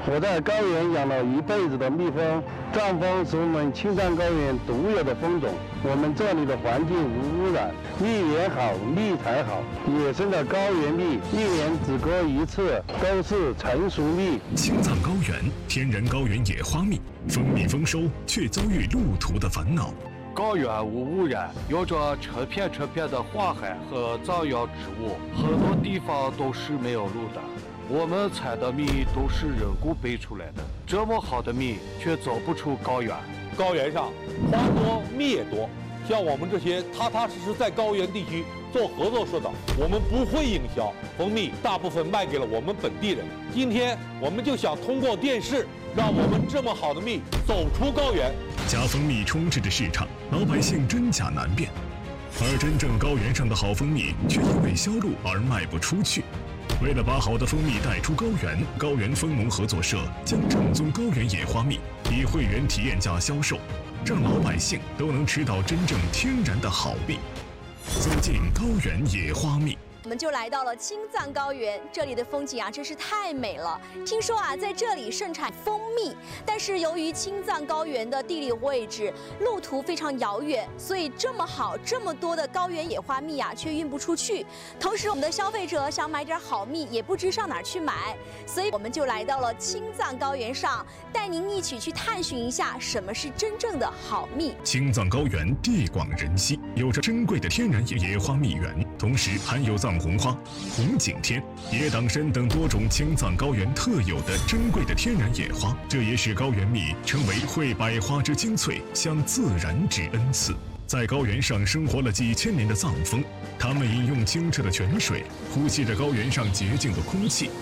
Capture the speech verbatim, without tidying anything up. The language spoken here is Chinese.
我在高原养了一辈子的蜜蜂，藏蜂是我们青藏高原独有的蜂种。我们这里的环境无污染，蜜源好，蜜才好。野生的高原蜜一年只割一次，都是成熟蜜。 青藏高原天然高原野花蜜，蜂蜜丰收却遭遇路途的烦恼。 高原无污染，有着成片成片的花海和藏药植物，很多地方都是没有路的。我们采的蜜都是人工培出来的，这么好的蜜却走不出高原。 高原上花多蜜也多，像我们这些踏踏实实在高原地区做合作社的，我们不会营销，蜂蜜大部分卖给了我们本地人。今天我们就想通过电视，让我们这么好的蜜走出高原。 假蜂蜜充斥着市场，老百姓真假难辨，而真正高原上的好蜂蜜却因为销路而卖不出去。为了把好的蜂蜜带出高原，高原蜂农合作社将正宗高原野花蜜以会员体验价销售，让老百姓都能吃到真正天然的好蜜。走进高原野花蜜。 我们就来到了青藏高原，这里的风景啊真是太美了。听说啊，在这里盛产蜂蜜，但是由于青藏高原的地理位置、路途非常遥远，所以这么好、这么多的高原野花蜜啊，却运不出去。同时，我们的消费者想买点好蜜，也不知上哪儿去买，所以我们就来到了青藏高原上，带您一起去探寻一下什么是真正的好蜜。 青藏高原地广人稀，有着珍贵的天然野野花蜜源，同时含有藏红花、红景天、野党参等多种青藏高原特有的珍贵的天然野花，这也使高原蜜成为会百花之精粹，向自然之恩赐。在高原上生活了几千年的藏蜂，它们饮用清澈的泉水，呼吸着高原上洁净的空气，